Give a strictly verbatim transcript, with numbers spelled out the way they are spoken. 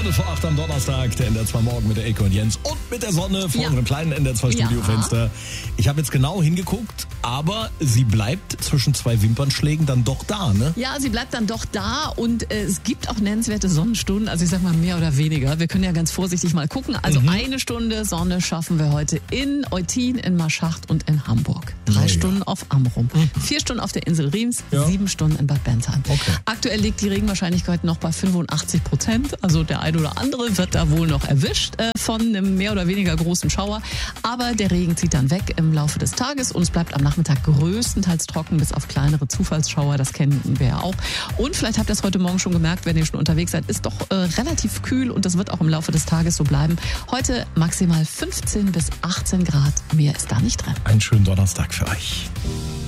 Viertel vor acht am Donnerstag, der N D R zwei Morgen mit der Ecke und Jens und mit der Sonne vor Ja. unserem kleinen N D R zwei Studiofenster. Ja. Ich habe jetzt genau hingeguckt, aber sie bleibt zwischen zwei Wimpernschlägen dann doch da, ne? Ja, sie bleibt dann doch da und äh, es gibt auch nennenswerte Sonnenstunden, also ich sag mal mehr oder weniger. Wir können ja ganz vorsichtig mal gucken. Also Mhm. eine Stunde Sonne schaffen wir heute in Eutin, in Marschacht und in Hamburg. Drei Na ja. Stunden auf Amrum, vier Stunden auf der Insel Riems, Ja. sieben Stunden in Bad Bentheim. Okay. Aktuell liegt die Regenwahrscheinlichkeit noch bei fünfundachtzig Prozent. Also der eine oder andere wird da wohl noch erwischt äh, von einem mehr oder weniger großen Schauer. Aber der Regen zieht dann weg im Laufe des Tages und es bleibt am Nachmittag größtenteils trocken, bis auf kleinere Zufallsschauer. Das kennen wir ja auch. Und vielleicht habt ihr es heute Morgen schon gemerkt, wenn ihr schon unterwegs seid, ist doch äh, relativ kühl und das wird auch im Laufe des Tages so bleiben. Heute maximal fünfzehn bis achtzehn Grad. Mehr ist da nicht drin. Einen schönen Donnerstag für euch.